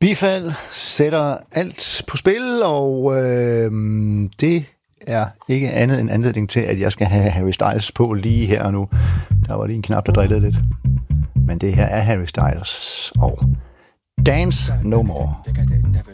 Bifald sætter alt på spil, og det er ikke andet end anledning til, at jeg skal have Harry Styles på lige her og nu. Der var lige en knap, der drillede lidt. Men det her er Harry Styles og Dance No More.